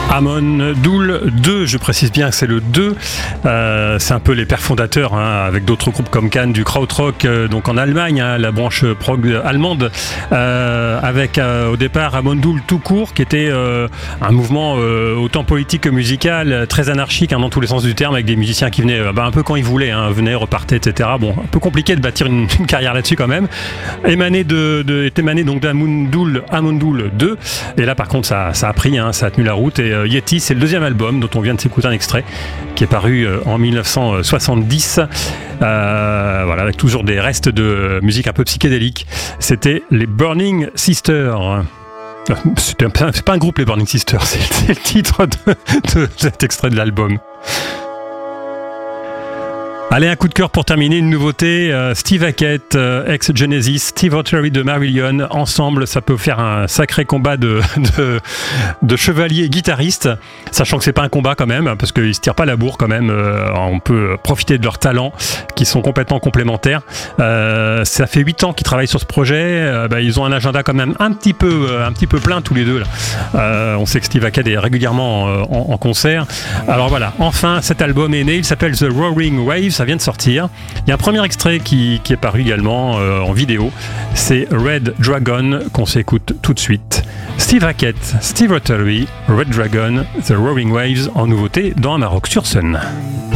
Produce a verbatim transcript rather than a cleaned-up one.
Amon Düül deux, je précise bien que c'est le deux, euh, c'est un peu les pères fondateurs, hein, avec d'autres groupes comme Can, du krautrock, euh, donc en Allemagne, hein, la branche prog allemande, euh, avec euh, au départ Amon Düül tout court, qui était euh, un mouvement euh, autant politique que musical, très anarchique, hein, dans tous les sens du terme, avec des musiciens qui venaient euh, bah, un peu quand ils voulaient, hein, venaient, repartaient, et cetera. Bon, un peu compliqué de bâtir une, une carrière là-dessus quand même. Émané de, de, est émané donc d'Amon Düül, Amon Düül deux, et là par contre ça, ça a pris, hein, ça a tenu la route, et euh, Yeti, c'est le deuxième album dont on vient de s'écouter un extrait, qui est paru euh, en dix-neuf cent soixante-dix, euh, voilà, avec toujours des restes de musique un peu psychédélique. C'était les Burning Sisters. C'est, un, c'est pas un groupe, les Burning Sisters, c'est, c'est le titre de, de cet extrait de l'album. Allez, un coup de cœur pour terminer, une nouveauté, euh, Steve Hackett, euh, ex-Genesis, Steve Ottery de Marillion, ensemble, ça peut faire un sacré combat de, de, de chevalier guitariste, sachant que c'est pas un combat quand même, parce qu'ils se tirent pas la bourre quand même, euh, on peut profiter de leurs talents, qui sont complètement complémentaires. Euh, ça fait huit ans qu'ils travaillent sur ce projet, euh, bah, ils ont un agenda quand même un petit peu, euh, un petit peu plein tous les deux, là. Euh, on sait que Steve Hackett est régulièrement euh, en, en concert. Alors voilà, enfin, cet album est né, il s'appelle The Roaring Waves, ça vient de sortir. Il y a un premier extrait qui, qui est paru également euh, en vidéo. C'est Red Dragon qu'on s'écoute tout de suite. Steve Hackett, Steve Ottery, Red Dragon, The Roaring Waves en nouveauté dans Amarok sur Sun.